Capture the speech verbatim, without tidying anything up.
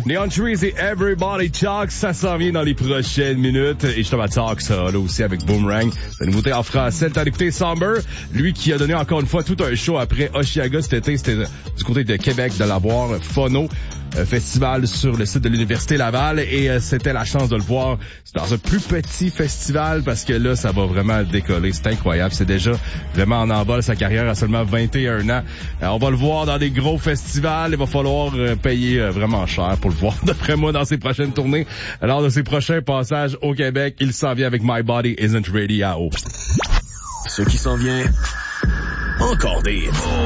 Neon Trees et Everybody Talks, ça s'en vient dans les prochaines minutes. Et justement, Talks sera là aussi avec Boomerang. La nouveauté en français. Le temps d'écouter Somber, lui qui a donné encore une fois tout un show après Oshiaga cet été. C'était du côté de Québec, de l'avoir. Phono, euh, festival sur le site de l'Université Laval. Et euh, c'était la chance de le voir dans un plus petit festival parce que là, ça va vraiment décoller. C'est incroyable. C'est déjà vraiment en envol sa carrière à seulement vingt et un ans. Euh, on va le voir dans des gros festivals. Il va falloir euh, payer euh, vraiment cher pour le voir, d'après moi, dans ses prochaines tournées. Lors de ses prochains passages au Québec, il s'en vient avec My Body Isn't Ready à haut. Ce qui s'en vient, encore des